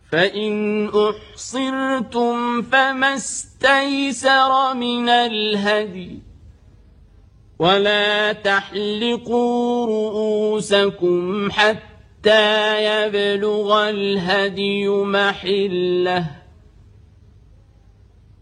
فإن أحصرتم فما استيسر من الهدي ولا تحلقوا رؤوسكم حتى يبلغ الهدي محله